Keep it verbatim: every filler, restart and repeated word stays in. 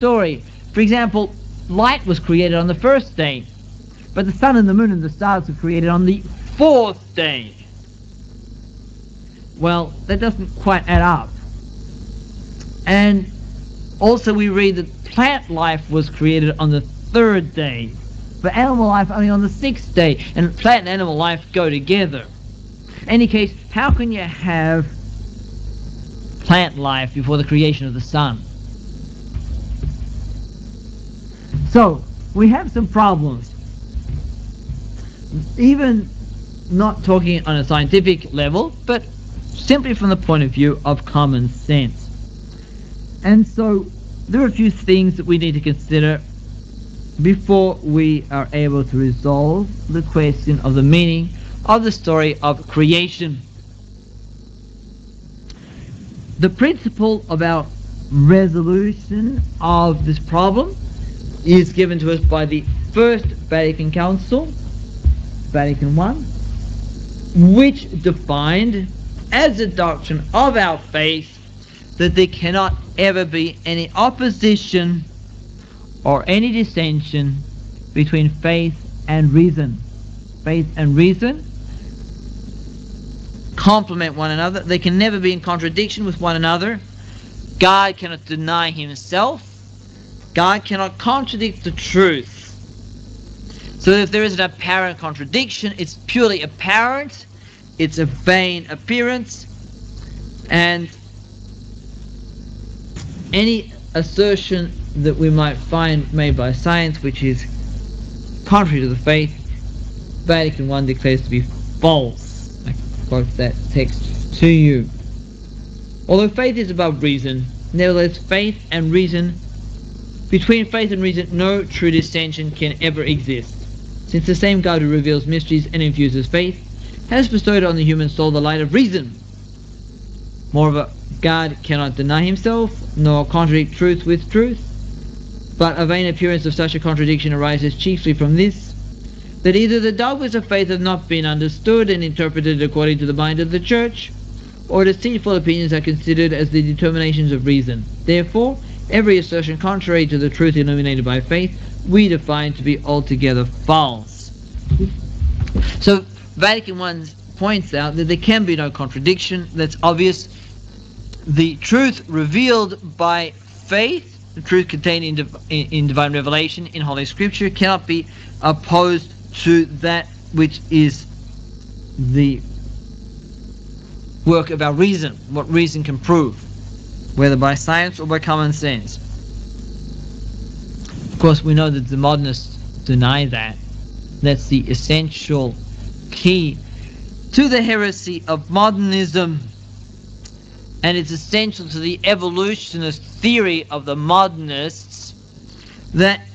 story. For example, light was created on the first day, but the sun and the moon and the stars were created on the fourth day. Well, that doesn't quite add up. And also we read that plant life was created on the third day, but animal life only on the sixth day, and plant and animal life go together. In any case, how can you have plant life before the creation of the sun? So, we have some problems. Even not talking on a scientific level, but simply from the point of view of common sense. And so, there are a few things that we need to consider before we are able to resolve the question of the meaning of the story of creation. The principle of our resolution of this problem is given to us by the First Vatican Council, Vatican I, which defined as a doctrine of our faith that there cannot ever be any opposition or any dissension between faith and reason. Faith and reason complement one another. They can never be in contradiction with one another. God cannot deny himself. God cannot contradict the truth. So if there is an apparent contradiction, it's purely apparent, it's a vain appearance, and any assertion that we might find made by science which is contrary to the faith, Vatican I declares to be false. I quote that text to you. Although faith is above reason, nevertheless faith and reason, between faith and reason, no true dissension can ever exist, since the same God who reveals mysteries and infuses faith has bestowed on the human soul the light of reason. Moreover, God cannot deny himself, nor contradict truth with truth, but a vain appearance of such a contradiction arises chiefly from this, that either the dogmas of faith have not been understood and interpreted according to the mind of the Church, or deceitful opinions are considered as the determinations of reason. Therefore, every assertion contrary to the truth illuminated by faith, we define to be altogether false. So, Vatican I points out that there can be no contradiction. That's obvious. The truth revealed by faith, the truth contained in, div in, in divine revelation, in Holy Scripture, cannot be opposed to that which is the work of our reason, what reason can prove, whether by science or by common sense. Of course, we know that the modernists deny that. That's the essential key to the heresy of modernism, and it's essential to the evolutionist theory of the modernists that